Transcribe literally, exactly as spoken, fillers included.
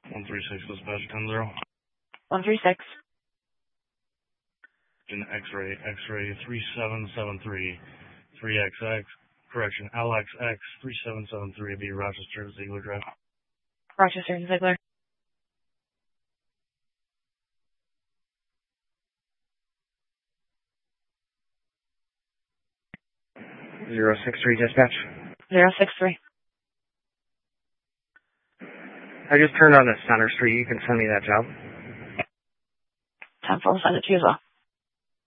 one three six, dispatch ten zero. one three six. In X-ray, X-ray three seven seven three, three X X, correction, L X X three seven seven three, be Rochester, Ziegler Drive. Rochester and Ziegler. zero six three, dispatch. zero six three. I just turned on the Center Street. You can send me that job. ten four, we'll send it to you as well.